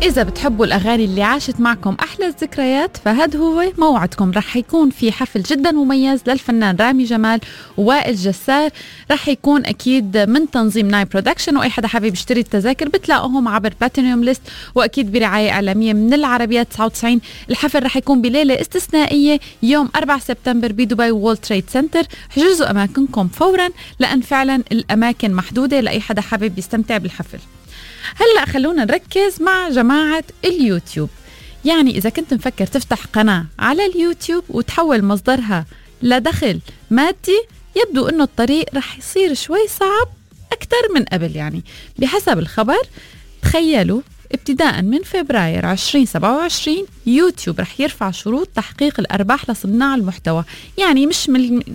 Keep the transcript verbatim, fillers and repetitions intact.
إذا بتحبوا الأغاني اللي عاشت معكم أحلى الذكريات فهذا هو موعدكم. رح يكون في حفل جدا مميز للفنان رامي جمال ووائل جسار، رح يكون أكيد من تنظيم ناي برودكشن، وأي حدا حابب يشتري التذاكر بتلاقوهم عبر بلاتينيوم ليست، وأكيد برعاية إعلامية من العربية تسعة وتسعين. الحفل رح يكون بليلة استثنائية يوم أربعة سبتمبر بدبي وول تريد سنتر. حجزوا أماكنكم فورا لأن فعلا الأماكن محدودة لأي حدا حابب يستمتع بالحفل. هلأ خلونا نركز مع جماعة اليوتيوب. يعني إذا كنت مفكر تفتح قناة على اليوتيوب وتحول مصدرها لدخل مادي، يبدو أنه الطريق رح يصير شوي صعب أكتر من قبل. يعني بحسب الخبر تخيلوا ابتداء من فبراير عشرين سبعة وعشرين يوتيوب رح يرفع شروط تحقيق الأرباح لصناع المحتوى. يعني مش من